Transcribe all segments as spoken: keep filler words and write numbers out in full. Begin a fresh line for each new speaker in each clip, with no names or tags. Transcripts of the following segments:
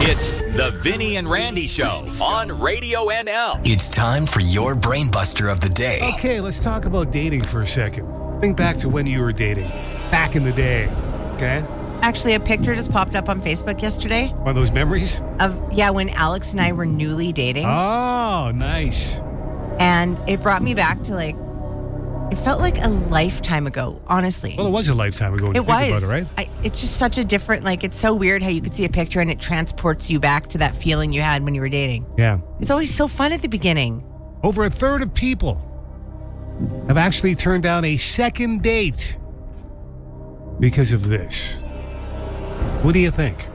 It's the Vinny and Randy Show on Radio N L.
It's time for your brain buster of the day.
Okay, let's talk about dating for a second. Think back to when you were dating. Back in the day, okay?
Actually, a picture just popped up on Facebook yesterday.
One of those memories?
Of, yeah, when Alex and I were newly dating.
Oh, nice.
And it brought me back to, like, it felt like a lifetime ago, honestly.
Well, it was a lifetime ago when
it
you think
was.
about it, right?
I, it's just such a different, like, it's so weird how you could see a picture and it transports you back to that feeling you had when you were dating.
Yeah.
It's always so fun at the beginning.
Over a third of people have actually turned down a second date because of this. What do you think?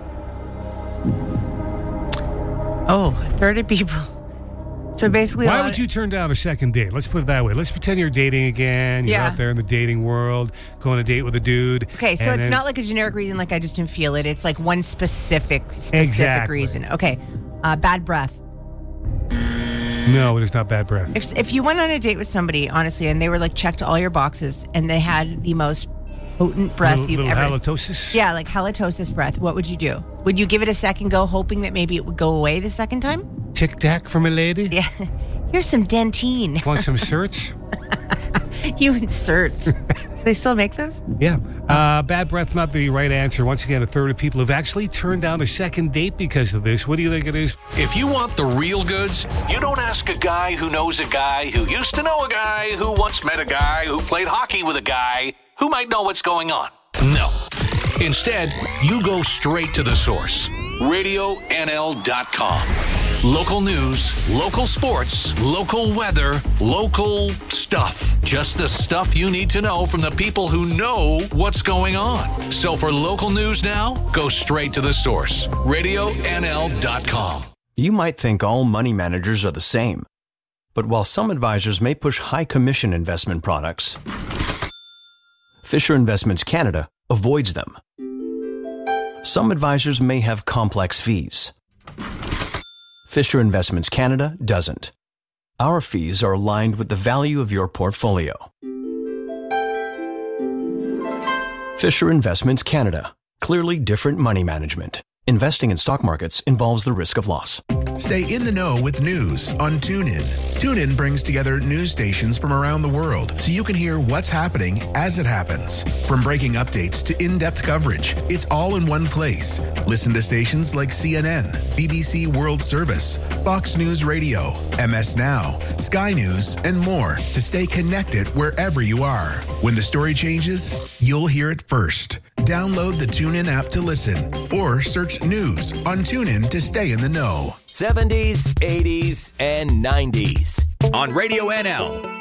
Oh, a third of people. So basically,
why would you turn down a second date? Let's put it that way. Let's pretend you're dating again. You're
Yeah.
out there in the dating world, going on a date with a dude.
Okay, so
and
it's
then-
not like a generic reason, like I just didn't feel it. It's like one specific, specific
Exactly.
reason. Okay, uh, bad breath.
No, it is not bad breath.
If if you went on a date with somebody, honestly, and they were like checked all your boxes, and they had the most potent breath
little,
you've
little
ever.
halitosis?
Yeah, like halitosis breath. What would you do? Would you give it a second go, hoping that maybe it would go away the second time?
Tic Tac for my lady?
Yeah. Here's some Dentine.
Want some certs?
You insert. They still make those?
Yeah. Uh, bad breath, not the right answer. Once again, a third of people have actually turned down a second date because of this. What do you think it is?
If you want the real goods, you don't ask a guy who knows a guy who used to know a guy who once met a guy who played hockey with a guy who might know what's going on. No. Instead, you go straight to the source. radio N L dot com. Local news, local sports, local weather, local stuff. Just the stuff you need to know from the people who know what's going on. So for local news now, go straight to the source. radio N L dot com.
You might think all money managers are the same. But while some advisors may push high commission investment products, Fisher Investments Canada avoids them. Some advisors may have complex fees. Fisher Investments Canada doesn't. Our fees are aligned with the value of your portfolio. Fisher Investments Canada. Clearly different money management. Investing in stock markets involves the risk of loss.
Stay in the know with news on TuneIn. TuneIn brings together news stations from around the world so you can hear what's happening as it happens. From breaking updates to in-depth coverage, it's all in one place. Listen to stations like C N N, B B C World Service, Fox News Radio, M S Now, Sky News, and more to stay connected wherever you are. When the story changes, you'll hear it first. Download the TuneIn app to listen or search news on TuneIn to stay in the know.
seventies, eighties, and nineties on Radio N L.